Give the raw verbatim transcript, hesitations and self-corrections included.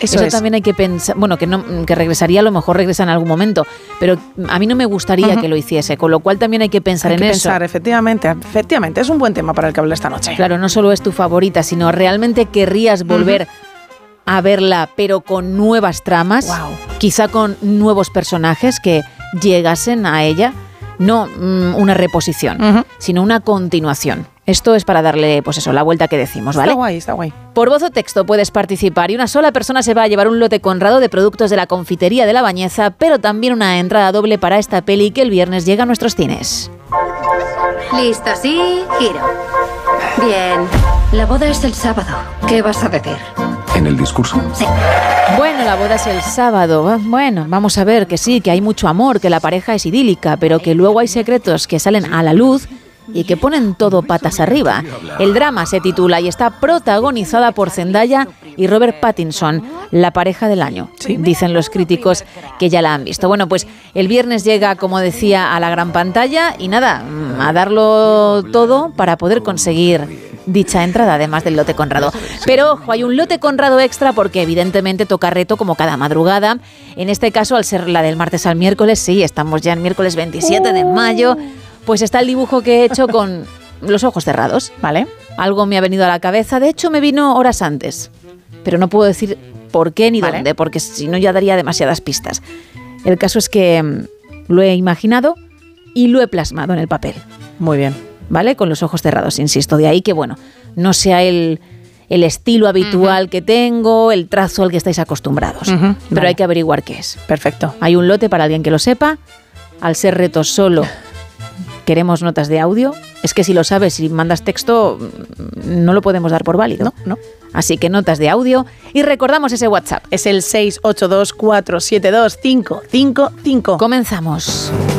Eso, Eso también hay que pensar, bueno, que, no, que regresaría, a lo mejor regresa en algún momento, pero a mí no me gustaría uh-huh. que lo hiciese, con lo cual también hay que pensar hay en que eso. Pensar, efectivamente, efectivamente, es un buen tema para el que hablé esta noche. Claro, no solo es tu favorita, sino realmente querrías volver uh-huh. a verla, pero con nuevas tramas, wow. quizá con nuevos personajes que llegasen a ella, no mm, una reposición, uh-huh. sino una continuación. Esto es para darle, pues eso, la vuelta que decimos, ¿vale? Está guay, está guay. Por voz o texto puedes participar y una sola persona se va a llevar un lote Conrado de productos de la confitería de La Bañeza, pero también una entrada doble para esta peli que el viernes llega a nuestros cines. Listo, sí, giro. Bien, la boda es el sábado. ¿Qué vas a decir? En el discurso. Sí. Bueno, la boda es el sábado. Bueno, vamos a ver que sí, que hay mucho amor, que la pareja es idílica, pero que luego hay secretos que salen a la luz y que ponen todo patas arriba. El drama se titula y está protagonizada por Zendaya y Robert Pattinson, la pareja del año, ¿sí? Dicen los críticos que ya la han visto. Bueno, pues el viernes llega, como decía, a la gran pantalla y nada, a darlo todo para poder conseguir dicha entrada, además del lote Conrado. Pero ojo, hay un lote Conrado extra porque evidentemente toca reto como cada madrugada. En este caso, al ser la del martes al miércoles, sí, estamos ya en miércoles veintisiete de mayo, pues está el dibujo que he hecho con los ojos cerrados, ¿vale? Algo me ha venido a la cabeza, de hecho me vino horas antes, pero no puedo decir por qué ni ¿vale? dónde, porque si no ya daría demasiadas pistas. El caso es que mmm, lo he imaginado y lo he plasmado en el papel. Muy bien. ¿Vale? Con los ojos cerrados, insisto. De ahí que, bueno, no sea el, el estilo habitual uh-huh. que tengo, el trazo al que estáis acostumbrados. Uh-huh. Pero vale. hay que averiguar qué es. Perfecto. Hay un lote para alguien que lo sepa. Al ser retos solo, queremos notas de audio. Es que si lo sabes, si mandas texto, no lo podemos dar por válido. No, no. Así que notas de audio. Y recordamos ese WhatsApp. Es el seis ocho dos, cuatro siete dos, cinco cinco cinco. Comenzamos.